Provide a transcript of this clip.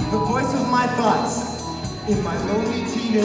the voice of my thoughts in my lonely teenage